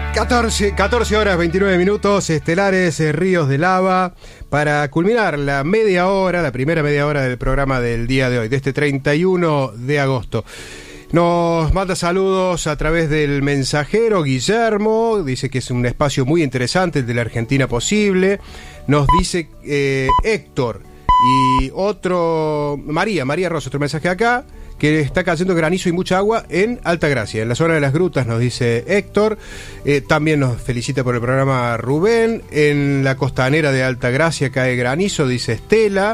14 horas 29 minutos, estelares, ríos de lava, para culminar la primera media hora del programa del día de hoy, de este 31 de agosto. Nos manda saludos a través del mensajero Guillermo, dice que es un espacio muy interesante, el de la Argentina Posible. Nos dice Héctor y otro, María Rosa, otro mensaje acá, que está cayendo granizo y mucha agua en Altagracia, en la zona de las grutas, nos dice Héctor. También nos felicita por el programa Rubén. En la costanera de Altagracia cae granizo, dice Estela.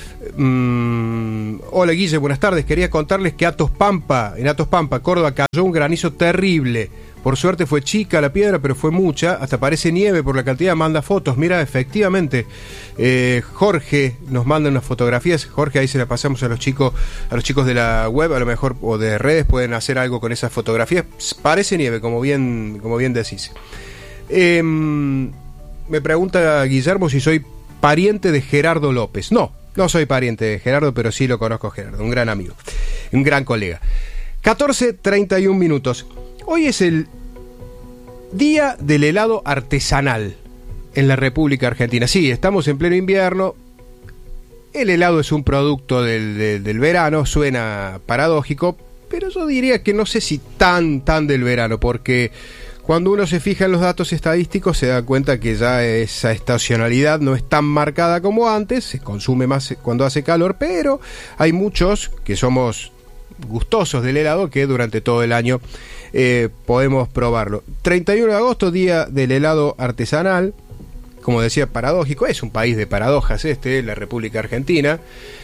Hola Guille, buenas tardes. Quería contarles que en Atos Pampa, Córdoba, cayó un granizo terrible. Por suerte fue chica la piedra, pero fue mucha. Hasta parece nieve por la cantidad. Manda fotos. Mira, efectivamente. Jorge nos manda unas fotografías. Jorge, ahí se las pasamos a los chicos de la web, a lo mejor, o de redes, pueden hacer algo con esas fotografías. Parece nieve, como bien decís. Me pregunta Guillermo si soy pariente de Gerardo López. No soy pariente de Gerardo, pero sí lo conozco a Gerardo. Un gran amigo, un gran colega. 14:31 minutos. Hoy es el Día del Helado Artesanal en la República Argentina. Sí, estamos en pleno invierno. El helado es un producto del verano, suena paradójico, pero yo diría que no sé si tan del verano, porque cuando uno se fija en los datos estadísticos se da cuenta que ya esa estacionalidad no es tan marcada como antes, se consume más cuando hace calor, pero hay muchos que somos gustosos del helado que durante todo el año podemos probarlo. 31 de agosto, Día del Helado Artesanal. Como decía, paradójico, es un país de paradojas la República Argentina.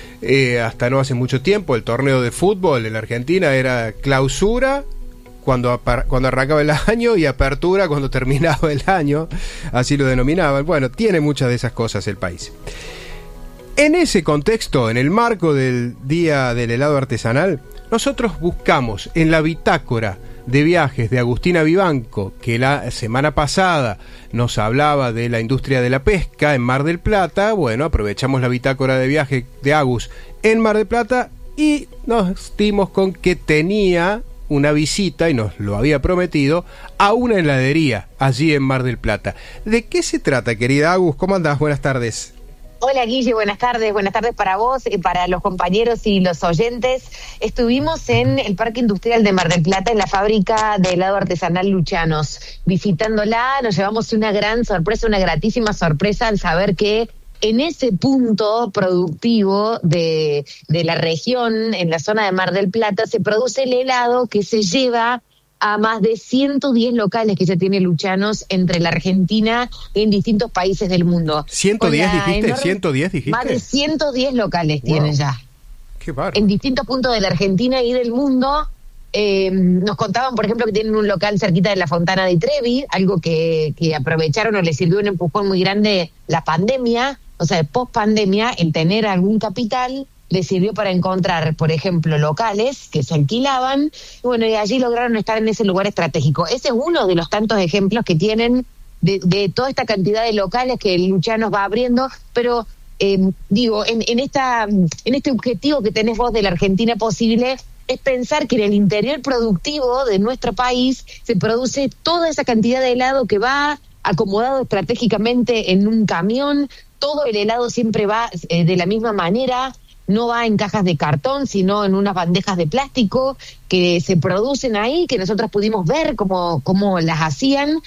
Hasta no hace mucho tiempo el torneo de fútbol en la Argentina era clausura cuando arrancaba el año y apertura cuando terminaba el año, así lo denominaban. Bueno, tiene muchas de esas cosas el país. En ese contexto, en el marco del Día del Helado Artesanal, nosotros buscamos en la bitácora de viajes de Agustina Vivanco, que la semana pasada nos hablaba de la industria de la pesca en Mar del Plata. Bueno, aprovechamos la bitácora de viaje de Agus en Mar del Plata y nos dimos con que tenía una visita, y nos lo había prometido, a una heladería allí en Mar del Plata. ¿De qué se trata, querida Agus? ¿Cómo andás? Buenas tardes. Hola Guille, buenas tardes para vos, para los compañeros y los oyentes. Estuvimos en el Parque Industrial de Mar del Plata, en la fábrica de helado artesanal Luchanos. Visitándola nos llevamos una gran sorpresa, una gratísima sorpresa al saber que en ese punto productivo de la región, en la zona de Mar del Plata, se produce el helado que se lleva a más de 110 locales que ya tiene Luchanos entre la Argentina y en distintos países del mundo. ¿110 dijiste? ¿110 dijiste? Más de 110 locales tiene ya. Qué bárbaro. En distintos puntos de la Argentina y del mundo. Nos contaban, por ejemplo, que tienen un local cerquita de la Fontana di Trevi, algo que aprovecharon o les sirvió un empujón muy grande la pandemia, o sea, post pandemia, el tener algún capital les sirvió para encontrar, por ejemplo, locales que se alquilaban, y bueno, y allí lograron estar en ese lugar estratégico. Ese es uno de los tantos ejemplos que tienen de toda esta cantidad de locales que el Luchanos va abriendo, pero en este objetivo que tenés vos de la Argentina Posible, es pensar que en el interior productivo de nuestro país se produce toda esa cantidad de helado que va acomodado estratégicamente en un camión. Todo el helado siempre va de la misma manera, no va en cajas de cartón, sino en unas bandejas de plástico que se producen ahí, que nosotros pudimos ver cómo las hacían.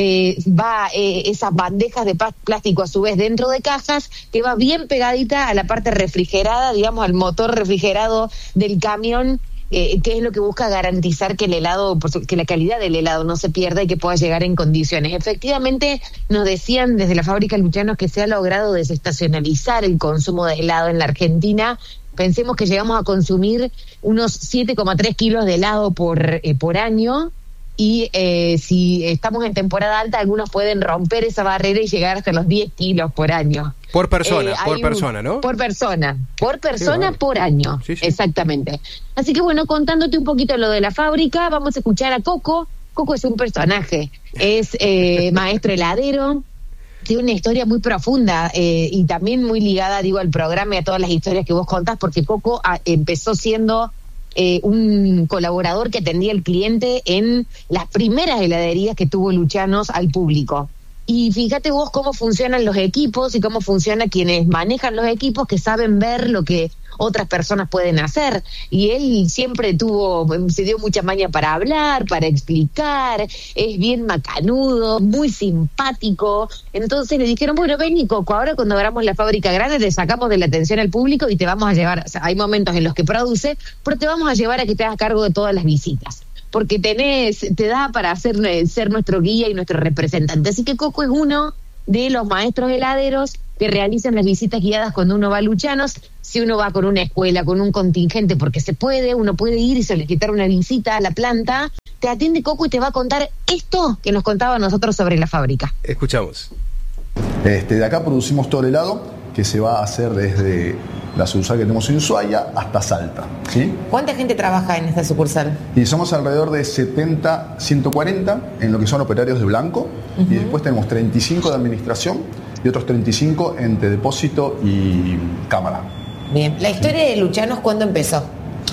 Esas bandejas de plástico a su vez dentro de cajas, que va bien pegadita a la parte refrigerada, digamos, al motor refrigerado del camión, que es lo que busca garantizar que el helado, que la calidad del helado no se pierda y que pueda llegar en condiciones. Efectivamente, nos decían desde la fábrica Luchanos que se ha logrado desestacionalizar el consumo de helado en la Argentina. Pensemos que llegamos a consumir unos 7,3 kilos de helado por año, y si estamos en temporada alta, algunos pueden romper esa barrera y llegar hasta los 10 kilos por año. Por persona, ¿no? Por persona, por año, sí. Exactamente. Así que bueno, contándote un poquito lo de la fábrica, vamos a escuchar a Coco. Coco es un personaje, es maestro heladero, tiene una historia muy profunda y también muy ligada, al programa y a todas las historias que vos contás, porque Coco empezó siendo un colaborador que atendía al cliente en las primeras heladerías que tuvo Lucianos al público. Y fíjate vos cómo funcionan los equipos y cómo funcionan quienes manejan los equipos, que saben ver lo que otras personas pueden hacer. Y él siempre se dio mucha maña para hablar, para explicar, es bien macanudo, muy simpático. Entonces le dijeron, bueno, vení, Coco, ahora cuando abramos la fábrica grande te sacamos de la atención al público y te vamos a llevar, o sea, hay momentos en los que produce, pero te vamos a llevar a que te hagas cargo de todas las visitas, porque te da para ser nuestro guía y nuestro representante. Así que Coco es uno de los maestros heladeros que realizan las visitas guiadas cuando uno va a Lucianos. Si uno va con una escuela, con un contingente, porque se puede, uno puede ir y solicitar una visita a la planta, te atiende Coco y te va a contar esto que nos contaba a nosotros sobre la fábrica. Escuchamos. De acá producimos todo el helado, que se va a hacer desde la sucursal que tenemos en Ushuaia hasta Salta, ¿sí? ¿Cuánta gente trabaja en esta sucursal? Y somos alrededor de 70, 140 en lo que son operarios de blanco, y después tenemos 35 de administración y otros 35 entre depósito y cámara. Bien, ¿la historia de Lucianos cuándo empezó?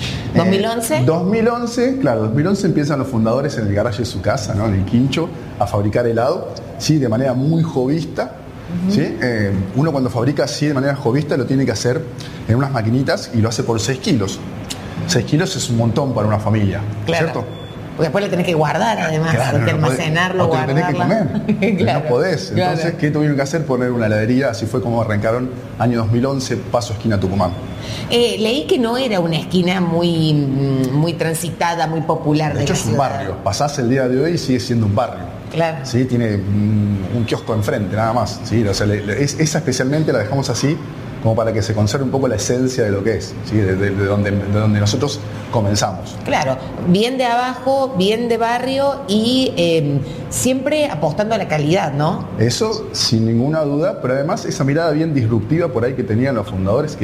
¿2011? 2011, claro, 2011 empiezan los fundadores en el garaje de su casa, ¿no? En el quincho, a fabricar helado, sí, de manera muy jovista. ¿Sí? Uno cuando fabrica así de manera jovista lo tiene que hacer en unas maquinitas y lo hace por 6 kilos. 6 kilos es un montón para una familia, claro. ¿cierto? Porque después lo tenés que guardar, además, claro, hay que almacenarlo, guardarlo. O te lo tenés que comer, claro, no podés. Entonces, claro. ¿Qué tuvieron que hacer? Poner una heladería, así fue como arrancaron, año 2011, Paso Esquina Tucumán. Leí que no era una esquina muy transitada, muy popular. De hecho es un barrio, pasás el día de hoy y sigue siendo un barrio. Claro. ¿Sí? Tiene un kiosco enfrente, nada más. ¿Sí? O sea, esa especialmente la dejamos así, como para que se conserve un poco la esencia de lo que es, ¿sí? de donde nosotros comenzamos. Claro, bien de abajo, bien de barrio y siempre apostando a la calidad, ¿no? Eso sin ninguna duda, pero además esa mirada bien disruptiva por ahí que tienen los fundadores,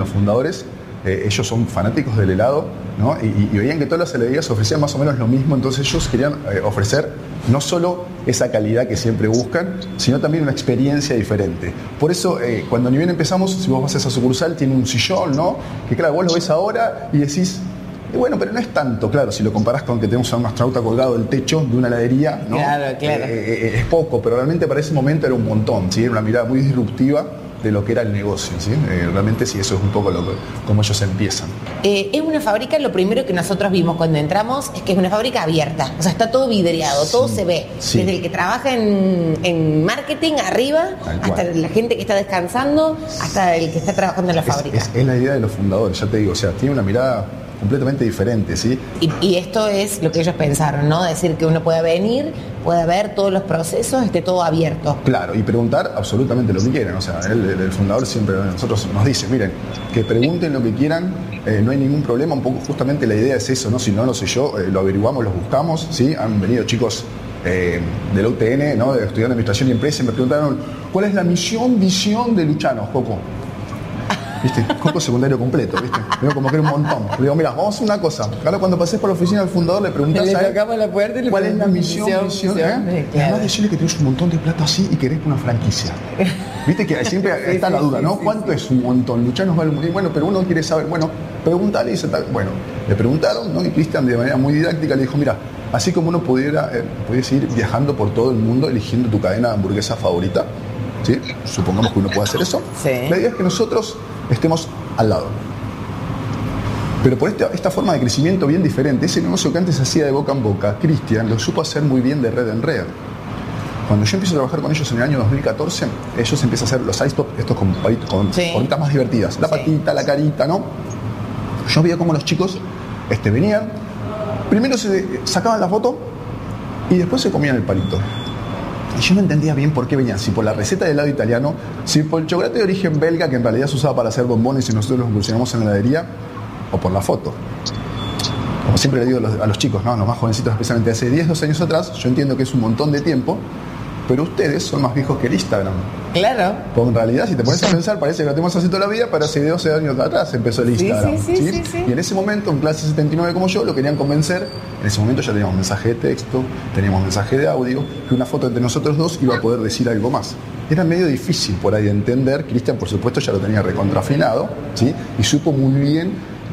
ellos son fanáticos del helado, ¿no? Y veían que todas las heladerías ofrecían más o menos lo mismo, entonces ellos querían ofrecer no solo esa calidad que siempre buscan, sino también una experiencia diferente. Por eso, cuando ni bien empezamos, si vos vas a esa sucursal, tiene un sillón, ¿no? Que claro, vos lo ves ahora y decís, bueno, pero no es tanto, claro, si lo comparás con que tenemos a un astronauta colgado del techo de una heladería, ¿no? Claro. Es poco, pero realmente para ese momento era un montón, ¿sí? Era una mirada muy disruptiva de lo que era el negocio, ¿sí? Realmente sí, eso es un poco como ellos empiezan. Es una fábrica, lo primero que nosotros vimos cuando entramos es que es una fábrica abierta, o sea, está todo vidriado, sí, todo se ve, sí. Desde el que trabaja en marketing arriba, hasta la gente que está descansando, hasta el que está trabajando en la fábrica. Es la idea de los fundadores, ya te digo, o sea, tiene una mirada completamente diferente, ¿sí? Y esto es lo que ellos pensaron, ¿no? Decir que uno pueda venir, pueda ver todos los procesos, esté todo abierto. Claro, y preguntar absolutamente lo que quieran. O sea, el fundador siempre a nosotros nos dice, miren, que pregunten lo que quieran, no hay ningún problema. Un poco justamente la idea es eso, ¿no? Si no lo sé yo, lo averiguamos, lo buscamos, ¿sí? Han venido chicos del UTN, ¿no? De estudiando Administración y Empresa, y me preguntaron, ¿cuál es la misión, visión de Lucianos, Coco? ¿Viste? Coco secundario completo, ¿viste? Digo, como que era un montón. Le digo, mira, vamos a hacer una cosa. Ahora cuando pases por la oficina del fundador le preguntás a él cuál es la misión, visión, ¿eh? Y además decirle que tienes un montón de plata así y querés una franquicia. Viste que siempre está la duda, ¿no? ¿Cuánto es un montón? Lucianos vale muy bueno, pero uno quiere saber, bueno, pregúntale y dice tal. Bueno, le preguntaron, ¿no? Y Cristian de manera muy didáctica le dijo, mira, así como uno pudiera ir viajando por todo el mundo eligiendo tu cadena de hamburguesa favorita, ¿sí? Supongamos que uno puede hacer eso. Sí. La idea es que nosotros estemos al lado. Pero por esta forma de crecimiento bien diferente, ese negocio que antes se hacía de boca en boca, Cristian lo supo hacer muy bien de red en red. Cuando yo empiezo a trabajar con ellos en el año 2014, ellos empiezan a hacer los ice pop, estos con sí. Bolitas más divertidas. La patita, la carita, ¿no? Yo veía cómo los chicos venían, primero se sacaban la foto y después se comían el palito. Y yo no entendía bien por qué venían, si por la receta de helado italiano, si por el chocolate de origen belga que en realidad se usaba para hacer bombones y nosotros los incursionamos en la heladería, o por la foto. Como siempre le digo a los chicos, ¿no? Los más jovencitos, especialmente hace 10, 12 años atrás, yo entiendo que es un montón de tiempo, pero ustedes son más viejos que el Instagram. Claro. Porque en realidad, si te pones a pensar, parece que lo tenemos así toda la vida, pero hace 12 años atrás empezó el Instagram. Sí. Y en ese momento, en clase 79 como yo, lo querían convencer. En ese momento ya teníamos mensaje de texto, teníamos mensaje de audio, que una foto entre nosotros dos iba a poder decir algo más. Era medio difícil por ahí de entender. Cristian, por supuesto, ya lo tenía recontrafinado, ¿sí? Y supo muy bien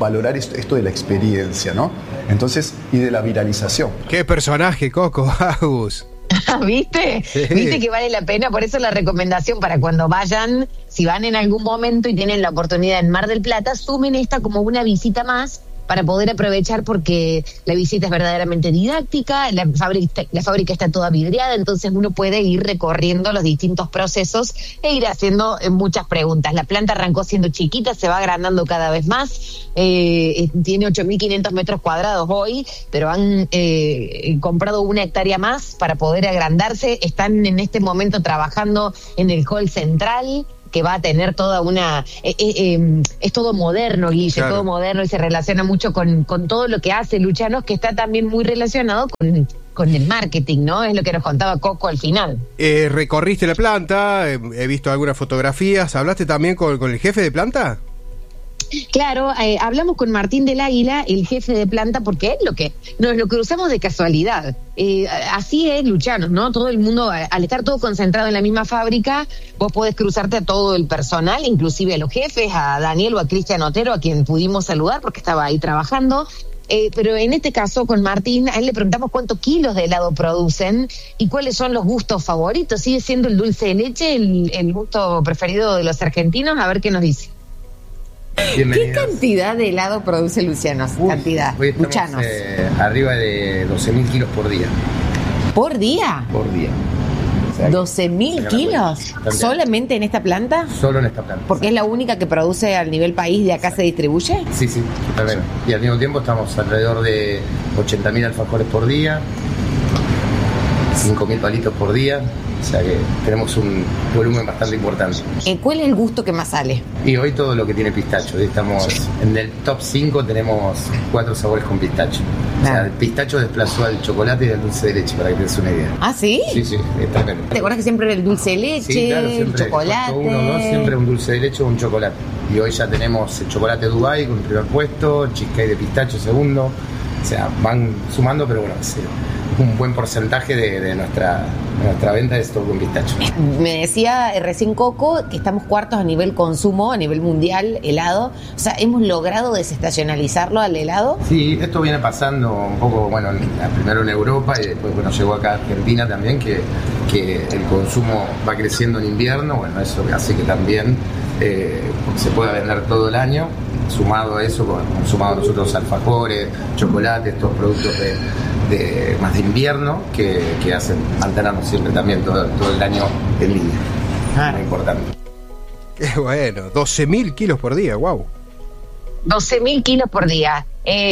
valorar esto de la experiencia, ¿no? Entonces, y de la viralización. ¡Qué personaje, Coco, Agus! ¿Viste? ¿Viste que vale la pena? Por eso la recomendación para cuando vayan, si van en algún momento y tienen la oportunidad en Mar del Plata, sumen esta como una visita más para poder aprovechar, porque la visita es verdaderamente didáctica, la fábrica está toda vidriada, entonces uno puede ir recorriendo los distintos procesos e ir haciendo muchas preguntas. La planta arrancó siendo chiquita, se va agrandando cada vez más, tiene 8.500 metros cuadrados hoy, pero han comprado 1 hectárea más para poder agrandarse. Están en este momento trabajando en el hall central, que va a tener toda una... es todo moderno, Guille, claro. Todo moderno, y se relaciona mucho con todo lo que hace Lucianos, que está también muy relacionado con el marketing, ¿no? Es lo que nos contaba Coco al final. Recorriste la planta, he visto algunas fotografías, ¿hablaste también con el jefe de planta? Claro, hablamos con Martín del Águila, el jefe de planta, porque nos lo cruzamos de casualidad. Así es Lucianos, ¿no? Todo el mundo, al estar todo concentrado en la misma fábrica, vos podés cruzarte a todo el personal, inclusive a los jefes, a Daniel o a Cristian Otero, a quien pudimos saludar porque estaba ahí trabajando. Pero en este caso con Martín, a él le preguntamos cuántos kilos de helado producen y cuáles son los gustos favoritos. ¿Sigue siendo el dulce de leche el gusto preferido de los argentinos? A ver qué nos dice. ¿Qué cantidad de helado produce Lucianos? Cantidad. Hoy estamos Lucianos. Arriba de 12.000 kilos por día. ¿Por día? Por día. O sea, 12.000 kilos solamente en esta planta. Solo en esta planta. Porque es la única que produce a nivel país, de acá se distribuye. Sí, totalmente. Y al mismo tiempo estamos alrededor de 80.000 alfajores por día, 5.000 palitos por día. O sea que tenemos un volumen bastante importante. ¿Cuál es el gusto que más sale? Y hoy todo lo que tiene pistacho. Hoy estamos en el top 5, tenemos 4 sabores con pistacho. O sea, el pistacho desplazó al chocolate y al dulce de leche, para que te des una idea. ¿Ah, sí? Sí, es tremendo. ¿Te acuerdas que siempre era el dulce de leche, sí, claro, siempre, chocolate? 1 o 2, siempre un dulce de leche o un chocolate. Y hoy ya tenemos el chocolate Dubai con el primer puesto, el cheesecake de pistacho segundo. O sea, van sumando, pero bueno, un buen porcentaje de nuestra venta es todo con pistacho. Me decía recién Coco que estamos cuartos a nivel consumo, a nivel mundial, helado. O sea, ¿hemos logrado desestacionalizarlo al helado? Sí, esto viene pasando un poco, bueno, primero en Europa y después, bueno, llegó acá a Argentina también, que el consumo va creciendo en invierno. Bueno, eso hace que también se pueda vender todo el año. Sumado a eso, sumado a nosotros alfajores, chocolates, estos productos más de invierno que hacen mantenernos siempre también todo el año en línea. Muy importante. Qué bueno, 12.000 kilos por día, wow. 12.000 kilos por día.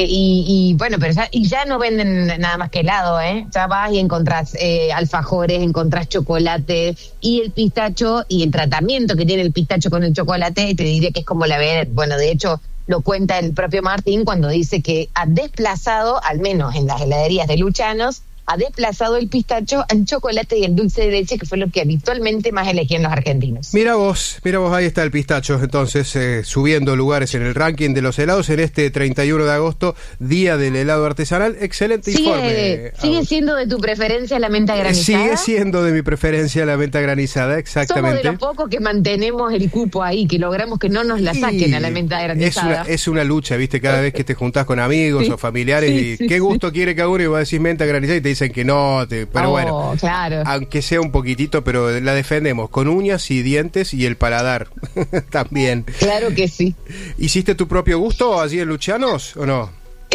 Y bueno, pero ya no venden nada más que helado, ¿eh? Ya vas y encontrás alfajores, encontrás chocolate y el pistacho y el tratamiento que tiene el pistacho con el chocolate, te diría que es como bueno, de hecho lo cuenta el propio Martín cuando dice que ha desplazado, al menos en las heladerías de Lucianos, ha desplazado el pistacho al chocolate y el dulce de leche, que fue lo que habitualmente más elegían los argentinos. Mira vos, ahí está el pistacho, entonces subiendo lugares en el ranking de los helados en este 31 de agosto, Día del Helado Artesanal. Excelente informe. ¿Sigue siendo de tu preferencia la menta granizada? Sigue siendo de mi preferencia la menta granizada, exactamente. Somos de los pocos que mantenemos el cupo ahí, que logramos que no nos la saquen a la menta granizada. Es una lucha, ¿viste? Cada vez que te juntás con amigos o familiares qué gusto quiere cada uno y vos decís menta granizada y te dicen que no, pero bueno, claro. Aunque sea un poquitito, pero la defendemos con uñas y dientes y el paladar también. Claro que sí. ¿Hiciste tu propio gusto allí en Lucianos o no?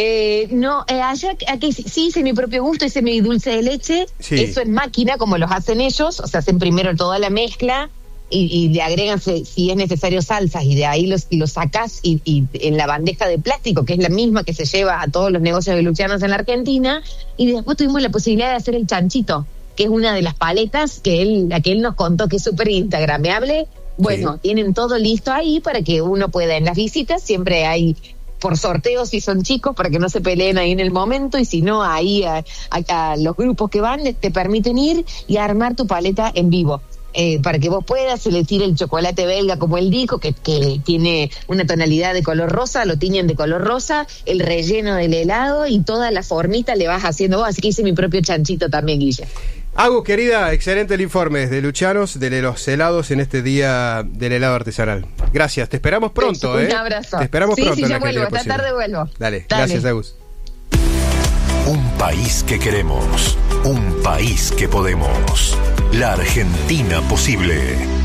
No, allá aquí sí hice mi propio gusto, hice mi dulce de leche, eso en máquina como los hacen ellos, o sea, hacen primero toda la mezcla y le agregan si es necesario salsas y de ahí los sacás y en la bandeja de plástico, que es la misma que se lleva a todos los negocios de Lucianos en la Argentina, y después tuvimos la posibilidad de hacer el chanchito, que es una de las paletas que él nos contó que es súper instagrameable. Bueno, tienen todo listo ahí para que uno pueda en las visitas, siempre hay por sorteo si son chicos para que no se peleen ahí en el momento, y si no, ahí a los grupos que van te permiten ir y armar tu paleta en vivo. Para que vos puedas elegir el chocolate belga, como él dijo, que tiene una tonalidad de color rosa, lo tiñen de color rosa, el relleno del helado y toda la formita le vas haciendo vos, así que hice mi propio chanchito también, Guille. Agus, querida, excelente el informe de Luchanos, de los helados en este día del helado artesanal. Gracias, te esperamos pronto. Un abrazo. Te esperamos pronto. Sí, yo vuelvo, esta tarde vuelvo. Dale, gracias, Agus. Un país que queremos, un país que podemos. La Argentina posible.